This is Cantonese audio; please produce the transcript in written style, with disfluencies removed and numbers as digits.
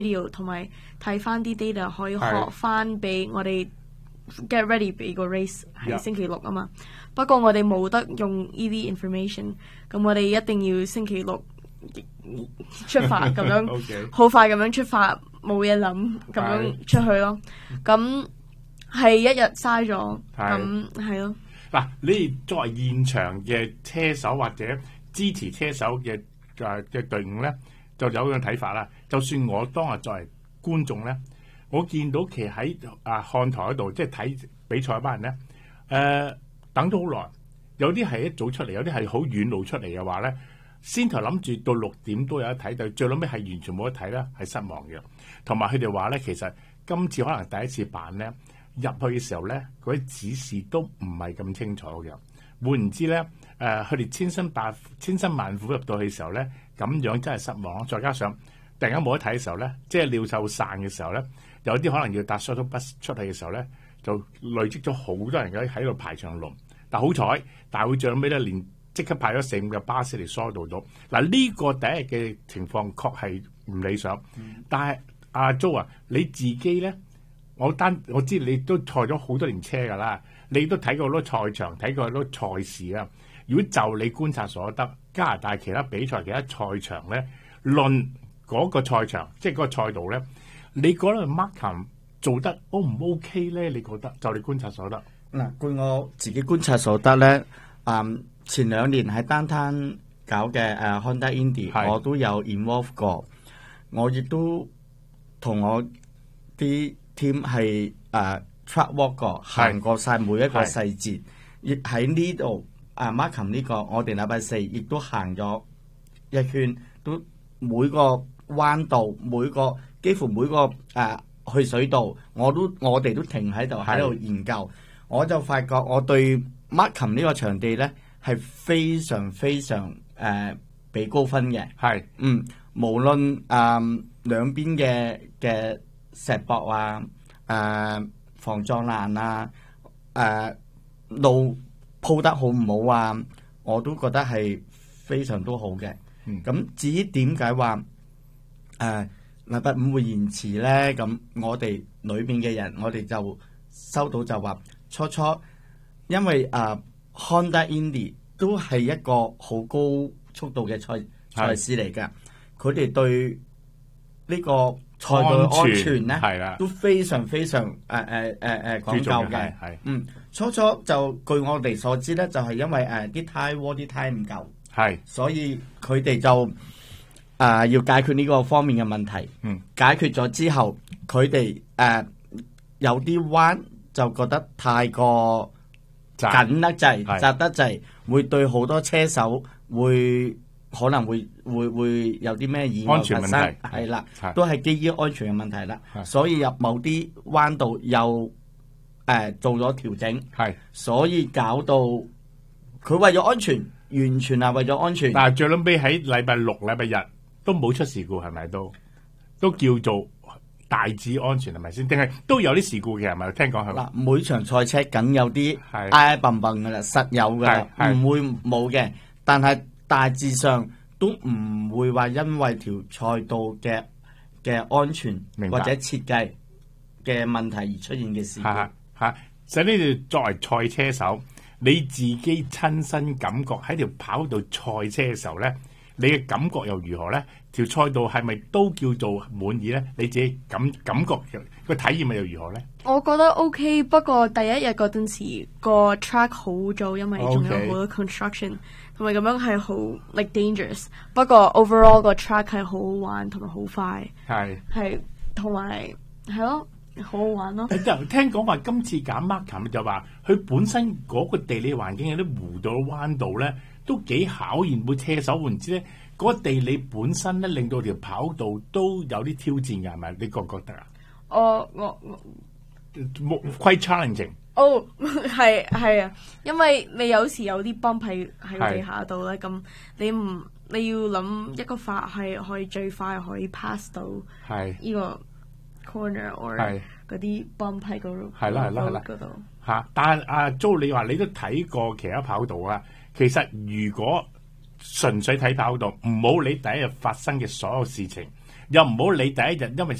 video 同埋睇翻啲 data 可以學翻俾我哋 get ready 俾個 race 係星期六啊嘛。不過我哋冇得用呢啲 information， 咁我哋一定要星期六出發咁樣，好快咁樣出發，冇嘢諗咁樣出去咯。咁係一日嘥咗，咁係咯。 嗱，你哋作為現場嘅車手或者支持車手嘅隊伍咧，就有樣睇法啦。就算我當日作為觀眾咧，我見到其實喺看台嗰度，即係睇比賽嗰班人咧，等咗好耐，有啲係一早出嚟，有啲係好遠路出嚟嘅話咧，先頭諗住到6點都有得睇，但最撚尾係完全冇得睇啦，係失望嘅。同埋佢哋話咧，其實今次可能第一次辦咧，入去嘅時候咧，嗰啲指示都唔係咁清楚嘅。換言之咧，佢哋千辛萬苦入到去嘅時候咧，咁樣真係失望。再加上突然間冇得睇嘅時候咧，即係鳥獸散嘅時候咧，有啲可能要搭 shuttle bus 出去嘅時候咧，就累積咗好多人喺度排長龍。但好彩大會最尾咧，連即刻派咗4-5架巴士嚟疏導到。嗱，呢個第一日嘅情況確係唔理想。但係阿 Jo 啊，你自己咧，我知你都賽咗好多年車㗎啦，你都睇過好多賽場，睇過好多賽事啊。如果就你觀察所得，加拿大其他比賽、其他賽場咧，論嗰個賽場，即係嗰個賽道咧，你覺得 Markham 做得 O 唔 OK 咧？你覺得就你觀察所得？ 嗱，據我自己觀察所得咧，前2年喺Downtown搞嘅Honda Indy，我都有 involve 過，我亦都同我啲 team 係track walk 過，行過晒每一個細節，亦喺呢度Markham 呢個，我哋禮拜4亦都行咗一圈，都每個彎道，幾乎每個去水道，我哋都停喺度研究。我就發覺我對 Markham 呢個場地咧係非常非常俾高分嘅。無論兩邊嘅石壆防撞欄路鋪得好唔好啊，我都覺得係非常都好嘅。咁至於點解話禮拜5會延遲咧？咁我哋裏邊嘅人，我哋就收到就話初因為Honda Indy 都係一個好高速度嘅賽事嚟㗎，佢哋對呢個賽道安全咧都非常非常講究嘅。初就據我哋所知咧，就係因為啲胎窩啲胎唔夠，所以佢哋就要解決呢個方面嘅問題。解決咗之後，佢哋有啲彎就覺得太過緊得滯、窄得滯，會對好多車手可能會有啲咩意外發生。係啦，都係基於安全嘅問題啦。所以入某啲彎道又做咗調整，所以搞到佢為咗安全，完全係為咗安全。 但係最撚尾喺禮拜6、禮拜日都冇出事故，係咪都叫做大致安全係咪先？定係都有啲事故嘅係咪？聽講係咪？ 嗱，每場賽車梗有啲挨笨笨噶啦，實有噶啦，唔會冇嘅。但係大致上都唔會話因為條賽道嘅安全或者設計嘅問題而出現嘅事故。 所以呢度作為賽車手，你自己親身感覺喺條跑道賽車嘅時候咧，你嘅感覺又如何咧？條賽道係咪都叫做滿意咧？你自己感覺個體驗又如何咧？ 我覺得 OK， 不過第一日嗰陣時個 track 好早，因為仲有好多 construction，同埋咁樣係好 like dangerous。不過 overall 個 track 係好好玩同埋好快，係同埋係咯，好好玩咯。 聽講話今次揀 Markham 就話佢本身嗰個地理環境有啲弧度彎道咧，都幾考驗每車手。換之咧，嗰個地理本身咧令到條跑道都有啲挑戰嘅，係咪？你覺唔覺得啊？ 我 quite challenging。 係啊，因為你有時有啲 bump 喺地下度咧，咁你要諗一個法係可以最快可以 pass 到呢個 corner or 嗰啲 bump 喺嗰度。 但係阿 Jo 你話你都睇過其他跑道啊，其實如果純粹睇跑道，唔好理第一日發生嘅所有事情， 又唔好理第一日因為